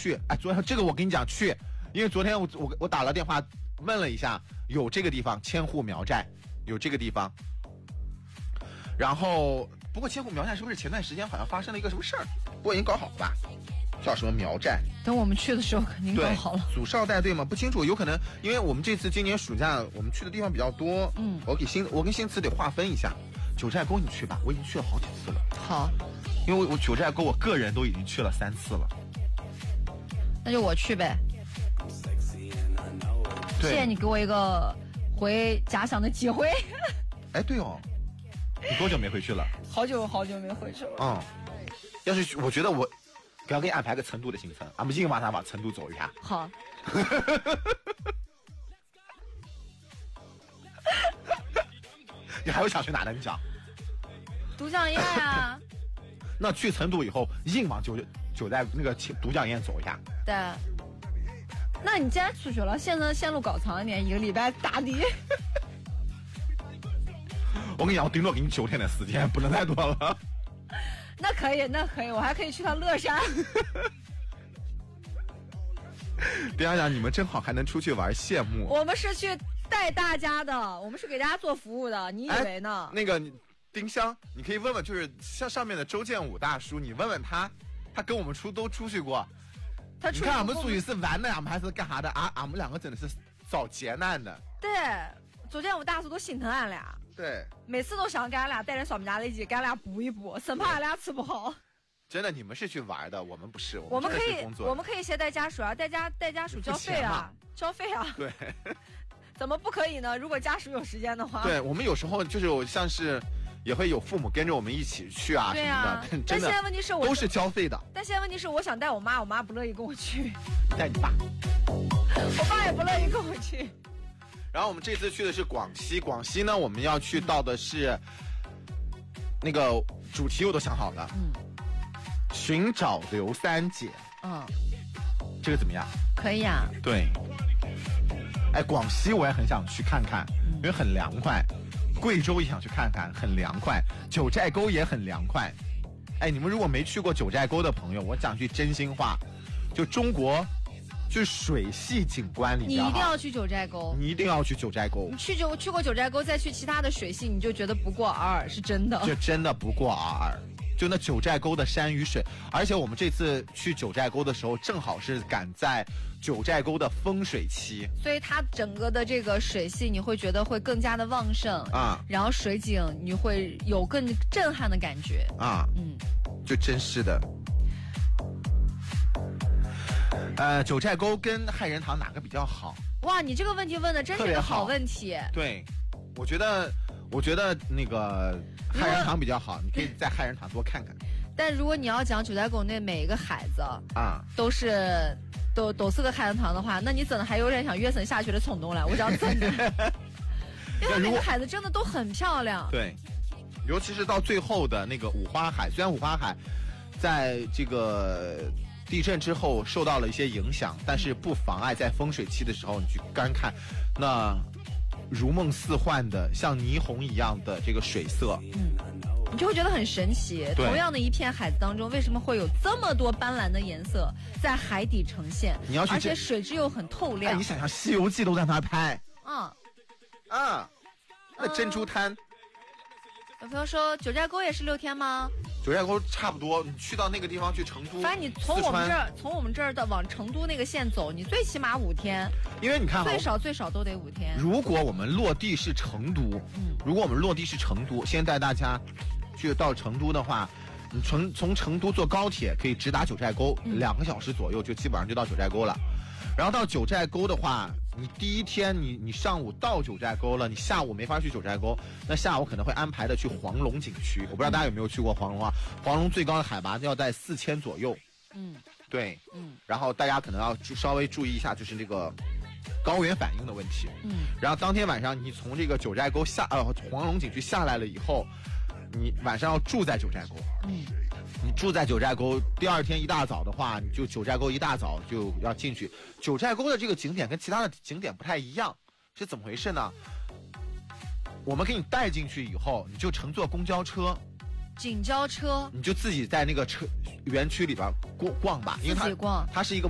去。哎，昨天这个我跟你讲去，因为昨天我打了电话问了一下，有这个地方千户苗寨，有这个地方。然后不过千户苗寨是不是前段时间好像发生了一个什么事儿？不过已经搞好了吧？叫什么苗寨？ 等我们去的时候肯定搞好了。 祖少带队吗？不清楚，有可能，因为我们这次今年暑假我们去的地方比较多。我跟新慈得划分一下。九寨沟你去吧，我已经去了好几次了。 好， 因为我九寨沟我个人都已经去了3次了。 那就我去呗。谢谢你给我一个回家乡的机会。 哎，对哦，你多久没回去了？ 好久没回去了。 要是我觉得我给你安排个成都的行程，俺们今晚上往成都走一下。 好。 你还有想去哪的？你讲。 都江堰啊。 那去成都以后，硬往九寨那个都江堰走一下。 对。那你既然出去了，现在线路搞长一点，1个礼拜打的。 我跟你讲，我顶多给你9天的时间，不能太多了。 那可以，我还可以去趟乐山。 丁洋洋，你们正好还能出去玩，羡慕。 我们是去带大家的，我们是给大家做服务的，你以为呢？ 那个丁香，你可以问问，就是像上面的周建武大叔，你问问他跟我们都出去过。你看俺们出去是玩的，俺们还是干啥的啊？俺们两个真的是找劫难的。 对，周建武大叔都心疼俺俩。 对， 每次都想给俺俩带点小米家累鸡，给俺俩补一补，生怕俺俩吃不好。 真的，你们是去玩的，我们不是， 我们可以携带家属啊，带家属交费啊，交费啊。 对， 怎么不可以呢？如果家属有时间的话。 对，我们有时候就是像是也会有父母跟着我们一起去啊什么的。 但现在问题是都是交费的。 但现在问题是，我想带我妈，我妈不乐意跟我去。 带你爸。 我爸也不乐意跟我去。 然后我们这次去的是广西，广西呢，我们要去到的是那个主题我都想好了，寻找刘三姐。这个怎么样？ 可以啊。 对。哎，广西我也很想去看看，因为很凉快。贵州也想去看看，很凉快。九寨沟也很凉快。哎，你们如果没去过九寨沟的朋友，我讲句真心话，就中国。就是水系景观里， 你一定要去九寨沟。 你一定要去九寨沟。 你去过九寨沟，再去其他的水系，你就觉得不过尔尔，是真的。 这真的不过尔尔。就那九寨沟的山与水，而且我们这次去九寨沟的时候，正好是赶在九寨沟的风水期， 所以它整个的这个水系你会觉得会更加的旺盛啊，然后水景你会有更震撼的感觉啊，就真是的。九寨沟跟汉人堂哪个比较好？ 哇，你这个问题问的真是个好问题。 对，我觉得那个汉人堂比较好，你可以在汉人堂多看看。 但如果你要讲九寨沟那每一个孩子啊，都是个汉人堂的话，那你怎么还有点想约森下去的冲动了？我讲真的，因为每个孩子真的都很漂亮。 对，尤其是到最后的那个五花海，虽然五花海在这个地震之后受到了一些影响，但是不妨碍在风水期的时候你去观看那如梦似幻的像霓虹一样的这个水色， 你就会觉得很神奇。同样的一片海子当中，为什么会有这么多斑斓的颜色在海底呈现？ 你要去， 而且水质又很透亮。 哎，你想想《西游记》都在那拍，那珍珠滩。 有朋友说九寨沟也是6天吗？ 九寨沟差不多，你去到那个地方去成都， 反正你从我们这儿的往成都那个线走，你最起码5天， 因为你看最少都得5天。 如果我们落地是成都，先带大家去到成都的话，你从成都坐高铁可以直达九寨沟，2个小时左右就基本上就到九寨沟了。然后到九寨沟的话，你第一天你上午到九寨沟了，你下午没法去九寨沟，那下午可能会安排的去黄龙景区。我不知道大家有没有去过黄龙啊？黄龙最高的海拔要在4000左右。对，然后大家可能要稍微注意一下，就是这个高原反应的问题。然后当天晚上你从这个九寨沟黄龙景区下来了以后，你晚上要住在九寨沟。你住在九寨沟，第2天一大早的话，你就九寨沟一大早就要进去。九寨沟的这个景点跟其他的景点不太一样，是怎么回事呢？我们给你带进去以后，你就乘坐公交车、 景交车， 你就自己在那个园区里边逛吧，因为它是一个